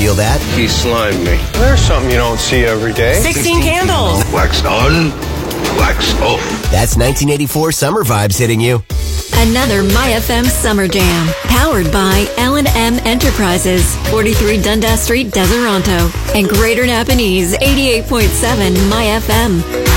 feel that? He slimed me. There's something you don't see every day. 16 candles. Wax on, wax off. That's 1984 summer vibes hitting you. Another My FM Summer Jam, powered by L&M Enterprises, 43 Dundas Street, Deseronto, and Greater Napanese, 88.7 My FM.